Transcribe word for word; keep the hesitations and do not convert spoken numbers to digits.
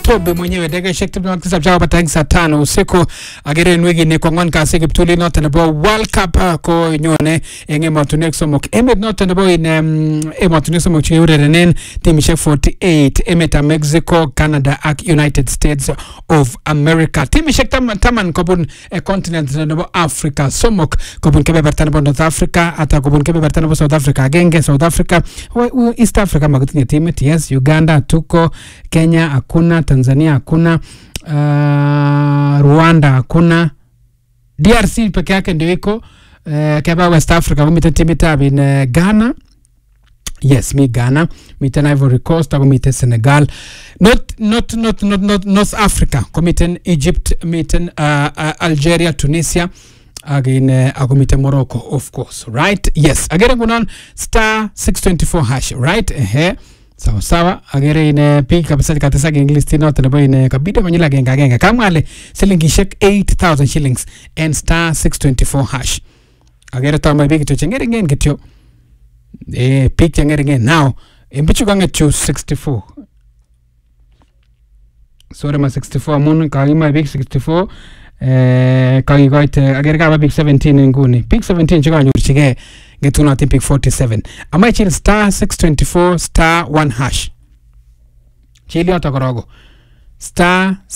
Tobe mwenyewe dakika ishirini na tisa chapa tangi saa tano usiku agere nwegi ne kwa ngwan kasi kiptuli not na bo World Cup ko nyone enge matunek somok emet not na bo in e matunek somok chiure renen team chef forty-eight emet a Mexico, Canada ak United States of America team chef taman taman kobun e continent na bo Africa somok kobun kebe bertana bo North Africa ata kobun kebe bertana bo South Africa agenge South Africa East Africa magutinye team yes Uganda tuko Kenya hakuna Tanzania hakuna uh, Rwanda hakuna D R C peke yake ndio iko uh, kaba West Africa kumite timu tabi in uh, Ghana yes mi Ghana mite Ivory Coast kumite Senegal not not not not, not North Africa kumite Egypt mite uh, uh, Algeria Tunisia again uh, agumite Morocco of course right yes agere kunan star six twenty-four hash right ehe sawa sawa agere ine pick kabisa katisa English tino tena ine kabida manyila genga genga kamale shilingi shek eight thousand shillings and star six twenty-four hash agere tama big to chengere ngen getyo eh pick chengere ngen now imbichu kanga chu sixty-four sorry ma sixty-four mun kagima big sixty-four eh kagi goite agere ka big seventeen nguni pick seventeen chika nyurchige getuna pick forty-seven amai chil star six twenty-four star one hash chili otokorogo star